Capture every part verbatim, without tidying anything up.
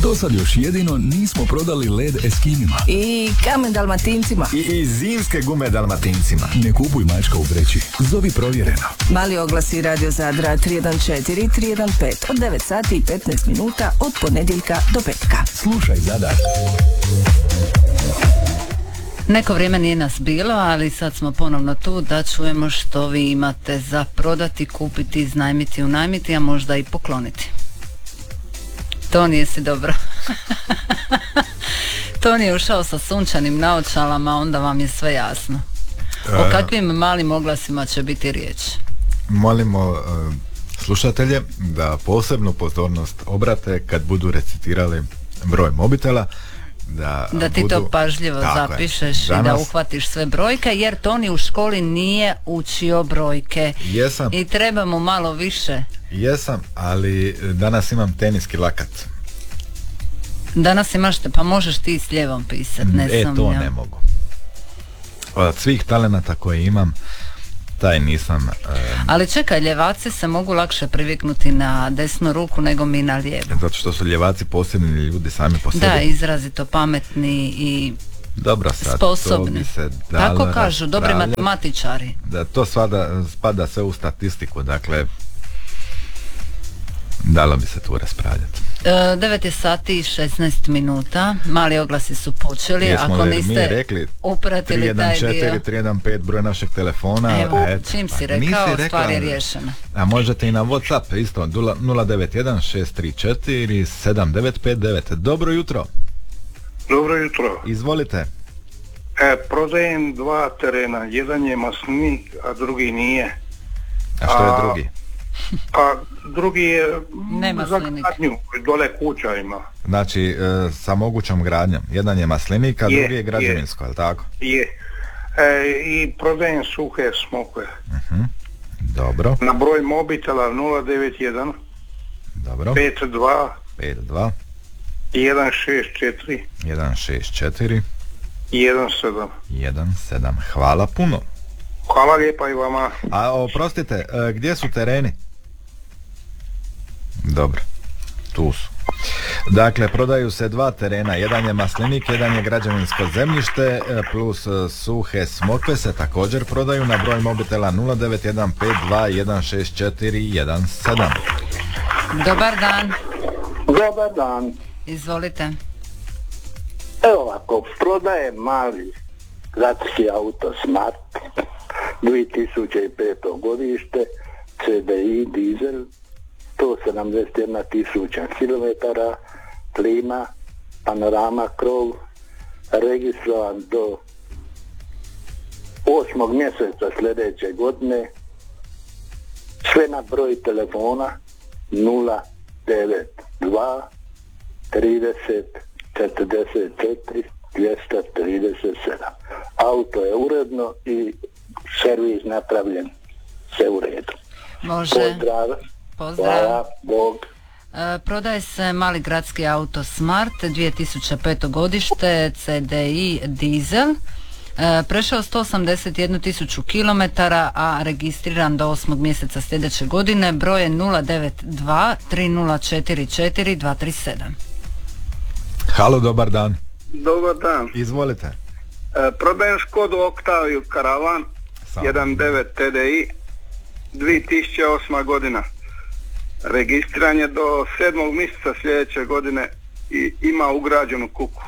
Do sad još jedino nismo prodali led Eskimima. I kamen Dalmatincima. I, i zimske gume Dalmatincima. Ne kupuj mačka u vreći. Zovi provjereno. Mali oglasi Radio Zadra tri jedan četiri tri jedan pet od devet sati i petnaest minuta od ponedjeljka do petka. Slušaj Zadar. Neko vrijeme nije nas bilo, ali sad smo ponovno tu da čujemo što vi imate za prodati, kupiti, iznajmiti, unajmiti, a možda i pokloniti. To nije si dobro. To nije ušao sa sunčanim naočalama, onda vam je sve jasno. O kakvim malim oglasima će biti riječ? Molimo uh, slušatelje da posebnu pozornost obrate kad budu recitirali broj mobitela. Da, da ti budu... to pažljivo Tako zapišeš danas... i da uhvatiš sve brojke, jer Toni u školi nije učio brojke. Jesam. I treba mu malo više. Jesam, ali danas imam teniski lakat. Danas imaš, pa možeš ti s lijevom pisat, ne E, sam to ja. ne mogu. Od svih talenata koje imam, taj nisam... Um... Ali čekaj, ljevaci se mogu lakše priviknuti na desnu ruku nego mi na lijevu. Zato što su ljevaci posebni ljudi sami po sebi. Da, izrazito pametni i dobro, sad, sposobni. Se tako kažu, dobri matematičari. Da, to svada, spada sve u statistiku, dakle dalo bi se tu raspravljati. E, devet je sati i šesnaest minuta, mali oglasi su počeli. Jesmo ako li niste mi rekli upratili taj dio. tri jedan četiri tri jedan pet broj našeg telefona. Evo, et, čim si pa, rekao, rekla, stvar je riješena. A možete i na WhatsApp isto nula devet jedan šest tri četiri sedam devet pet devet. Dobro jutro. Dobro jutro. Izvolite. E, prodajem dva terena, jedan je maslinik, a drugi nije. A što je a, drugi? Pa drugi je za gradnju, dole kuća ima. Znači e, sa mogućom gradnjom. Jedan je maslinik, a je, drugi je građevinsko, je li tako? Je. E, I prodajem suhe smokve. Uh-huh. Dobro. Na broj mobitela nula devet jedan Dobro. pet dva pet dva jedan šest četiri jedan šest četiri jedan sedam jedan sedam. Hvala puno. Hvala lijepa i vama. A oprostite, gdje su tereni? Dobro, tu su. Dakle, prodaju se dva terena, jedan je maslinik, jedan je građevinsko zemljište, plus suhe smokve se također prodaju na broj mobitela nula devet jedan pet dva jedan šest četiri jedan sedam. Dobar dan. Dobar dan. Izvolite. Evo ovako, prodaje mali gradski auto Smart, dvije tisuće pete godište, C D I, dizel, sto sedamdeset jedna tisuća kilometara, klima, panorama, krov, registrovan do osmog mjeseca sljedeće godine, sve na broj telefona nula devet dva trideset četrdeset četiri dvjesto trideset sedam. Auto je uredno i servis napravljen, sve u redu. Može. Pozdrav. Pozdrav. Hvala, Bog. E, prodaje se mali gradski auto Smart, dvije tisuće pete godište, C D I, dizel. E, prešao sto osamdeset jednu tisuću kilometara, a registriran do osmog mjeseca sljedeće godine. Broj je nula devet dva tri nula četiri četiri dva tri sedam. Halo, dobar dan. Dobar dan. Izvolite. E, prodajem Škodu Oktaviju Karavan, Samo. jedan devet T D I, dvije tisuće osma godina. Registriran je do sedmog mjeseca sljedeće godine i ima ugrađenu kuku.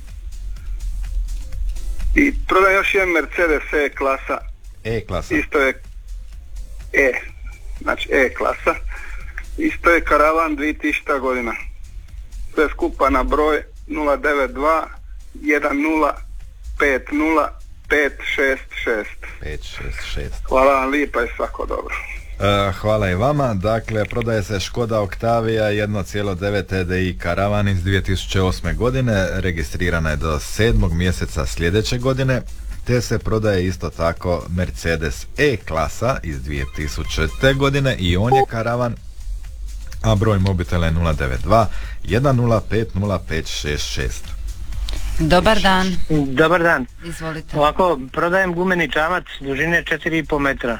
I prodajem još jedan Mercedes E-klasa. E-klasa. Isto je E, znači E-klasa. Isto je Karavan dvije tisuće godina. Sve skupa na broj nula devet dva jedan nula pet nula pet šest šest. pet šest šest. Hvala vam lijepa i svako dobro. Uh, hvala i vama. Dakle, prodaje se Škoda Oktavija jedan zarez devet T D I Karavan iz dvije tisuće osme godine, registrirana je do sedmog mjeseca sljedeće godine, te se prodaje isto tako Mercedes E-klasa iz dvije tisućite godine i on je Karavan, a broj mobitela je nula devet dva jedan nula pet nula pet šest šest. Dobar dan. Dobar dan. Izvolite. Ovako, prodajem gumeni čamac dužine četiri i pol metra.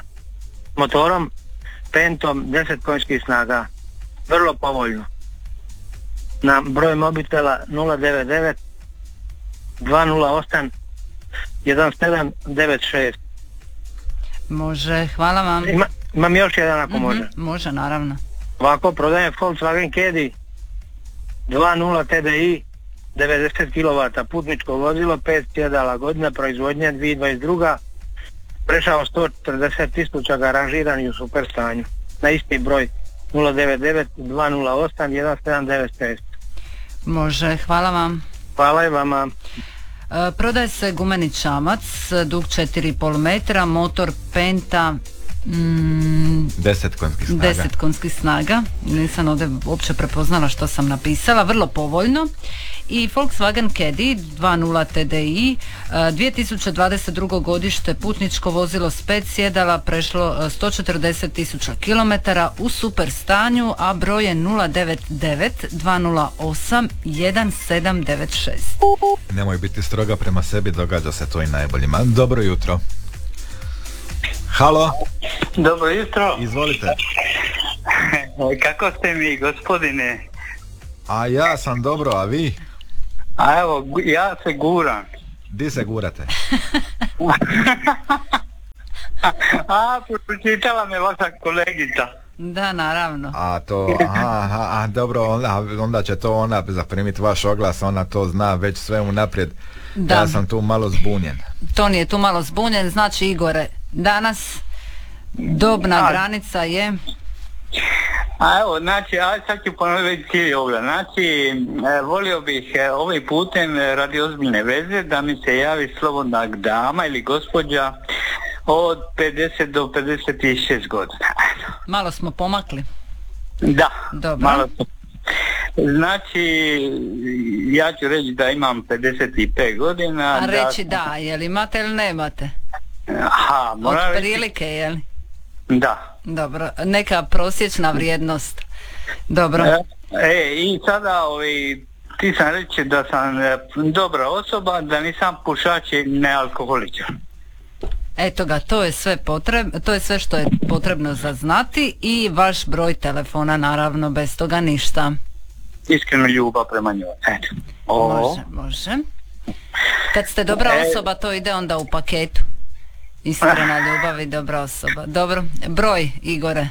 Motorom Pentom deset konjskih snaga. Vrlo povoljno. na broj mobitela nula devet devet dva nula osam jedan sedam devet šest. Može, hvala vam. Ima, imam još jedan ako Mhm, može. može, naravno. Ovako, prodajem Volkswagen Caddy dva nula T D I devedeset kilovata, putničko vozilo, pet sjedala, godina proizvodnje dvije tisuće dvadeset druga. Prešao sto četrdeset tisuća, garanžiran i u super stanju. Na isti broj nula devet devet dva nula osam jedan sedam devet šest. Može, hvala vam. Hvala i vama. E, prodaje se gumeni čamac, dug četiri i pol metra, motor Penta, mm, deset konjskih snaga. deset konjskih snaga. Nisam ovdje uopće prepoznala što sam napisala, vrlo povoljno. I Volkswagen Caddy dva nula T D I, e, dvije tisuće dvadeset drugo godište, putničko vozilo s pet sjedala, prešlo e, sto četrdeset tisuća kilometara, u super stanju, a broj je nula devet devet dva nula osam jedan sedam devet šest. Nemoj biti stroga prema sebi, događa se to i najboljima. Dobro jutro. Halo, Dobro jutro. izvolite. Kako ste mi, gospodine? A ja sam dobro, a vi? A evo, gu- ja se guram. Di se gurate? A, pročitala me vaša kolegica. Da, naravno. A to, aha, aha, a dobro, onda, onda će to ona zaprimiti vaš oglas, ona to zna već sve unaprijed. Da. Ja sam tu malo zbunjen. Toni je tu malo zbunjen, znači Igore, danas dobna A- granica je... A evo, znači, aj sad ću ponoviti cijeli oglas. Znači, e, volio bih e, ovim putem e, radi ozbiljne veze da mi se javi slobodna dama ili gospođa od pedeset do pedeset šest godina. Eto. Malo smo pomakli. Da, Dobro. malo sam. Znači, ja ću reći da imam pedeset pet godina. A reći da, da, jel imate ili nemate? aha, moram reći, Otprilike, jel? da. Dobro, neka prosječna vrijednost. Dobro. E, e, i sada ovi, ti sam reći da sam e, dobra osoba, da nisam pušač i nealkoholičan. Eto ga, to je sve potreb, to je sve što je potrebno za znati i vaš broj telefona, naravno, bez toga ništa. Iskreno ljubav prema njoj. Eto. O, Može, može. Kad ste dobra E. osoba, to ide onda u paketu. Iskrena ljubav i dobra osoba. Dobro, broj, Igore.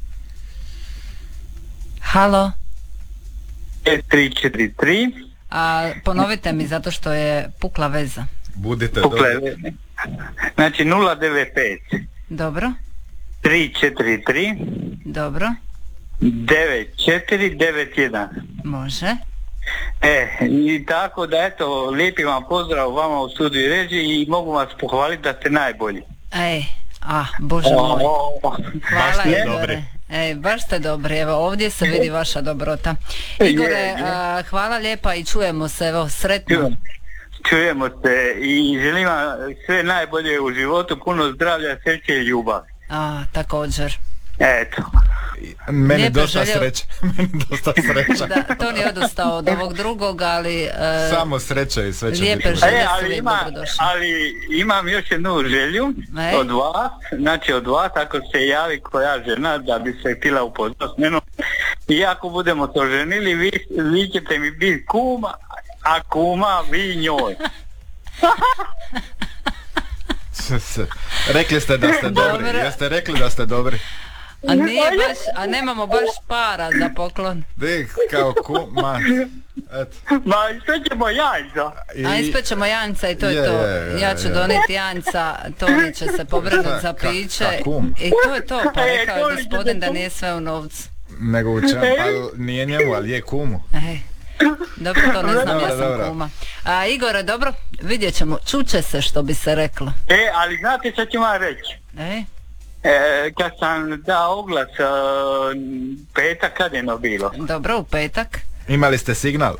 Halo? tri četiri tri. A ponovite mi zato što je pukla veza. Budite Pukle, dobri. znači nula devet pet Dobro, tri četiri tri dobro, devet četiri devet jedan. može. E, i tako da eto, lijepi vam pozdrav vama u studiju režiji i mogu vas pohvaliti da ste najbolji. Ej, ah, bože moj. O, Hvala, ste Igore. dobri. Ej, baš ste dobri, evo ovdje se vidi vaša dobrota. Igore, Je, je. a, hvala lijepa i čujemo se, evo, sretno. Čujemo, čujemo se i želim vam sve najbolje u životu, puno zdravlja, sreće i ljubavi. A, također. Eto. Meni Lijepe dosta želje- sreće. Meni dosta sreća. Da, to nije odustao od ovog drugog, ali... e, Samo sreće i sve će lijepe biti. želje. E, su ali, uvijek ima, dobrodošli. ali imam još jednu želju E? od vas, znači od vas, ako se javi koja žena da bi se htjela upoznat s menom i ako budemo to ženili, vi, vi ćete mi biti kuma, a kuma vi njoj. Rekli ste da ste dobri. Dobro. Jeste rekli da ste dobri? A nije baš, a nemamo baš para za poklon. Di, kao kuma. Eto. Ma sve ćemo jajca. I- A ispećemo janjca i to je Je, to. je, je, Ja ću je. donijeti janjca, Toni će se pobrinuti za Ka- piće. ka kum. I to je to, pa E, rekao je Toni će gospodin se da kum. nije sve u novcu. Nego u čem, pa nije njemu, ali je kumu. Ej, dobro, to ne znam, ja Dobro, sam dobro. kuma. A Igore, dobro, vidjet ćemo, čuće se što bi se reklo. E, ali znate što ću vam reći? Ej, E, kad sam dao oglas, e, petak kad je ono bilo? dobro, u petak. Imali ste signal?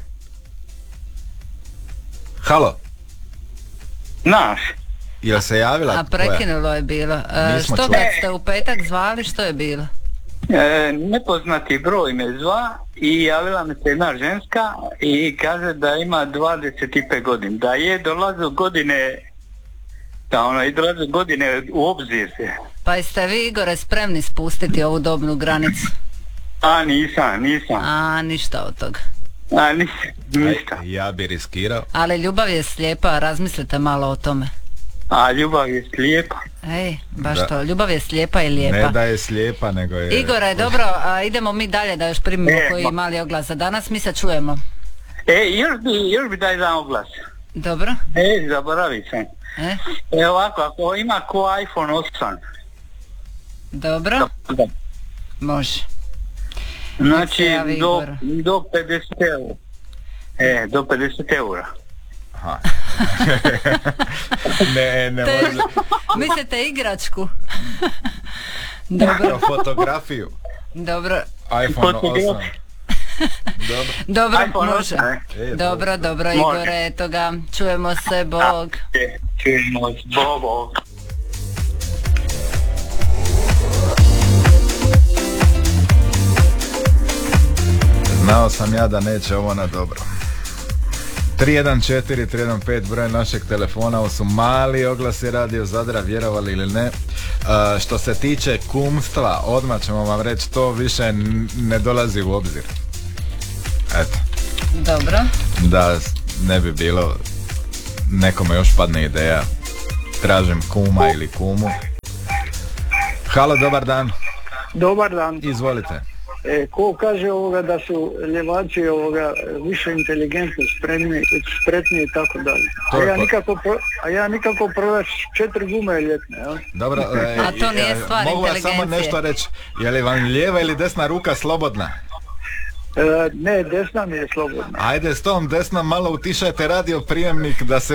Halo, Naš. jel se javila? A prekinulo je bilo. E, Nismo što čuli. kad ste u petak zvali, što je bilo? E, nepoznati broj me zva i javila mi se jedna ženska i kaže da ima dvadeset pet godina, da je dolazu godine, da ono i dolazu godine u obzir se. Pa jeste vi, Igore, spremni spustiti ovu dobnu granicu? A nisam, nisam. A, ništa od toga. A nisam, ništa. Aj, ja bi riskirao. Ali ljubav je slijepa, razmislite malo o tome. A ljubav je slijepa. Ej, baš Da. to, ljubav je slijepa i lijepa. Ne da je slijepa, nego je... Igore, dobro, a idemo mi dalje da još primimo E, koji ma- mali oglas. Za danas mi se čujemo. E, još bi, još bi daj jedan oglas. Dobro? E, zaboravio sam. E, E, ovako, ako ima ko iPhone osam. dobro, Da. može. Znači, javi do, Igor. do pedeset eura. E, do pedeset eura. Aha. ne, ne Te- može. Mislite igračku? Dobro, Fotografiju. dobro, iPhone Fotografiju. osam. Dobro. dobro, iPhone može. osam, e. E, Dobro, dobro, Može. Igore, eto ga, čujemo se, bog. E, čujemo se, bobo. Znao sam ja da neće ovo na dobro. tri jedan četiri tri jedan pet broj našeg telefona, ovo su mali oglasi Radio Zadra, vjerovali ili ne. Uh, što se tiče kumstva, odmah ćemo vam reći, to više n- ne dolazi u obzir. Eto, Dobro. da s- ne bi bilo, nekome još padne ideja, tražim kuma ili kumu. Halo, dobar dan, Dobar dan. izvolite. E, ko kaže ovoga da su ljevači ovoga više inteligentni, spremni, spretni i tako dalje. To A je ja po- nikako, pro, a ja nikako prodaš četiri gume ljetne, jel? Dobro, e, A to nije e, stvar mogu vas samo inteligencije. nešto reći, je li vam lijeva ili desna ruka slobodna? E, ne, desna mi je slobodna. Ajde s tom desnom malo utišajte radio prijemnik da se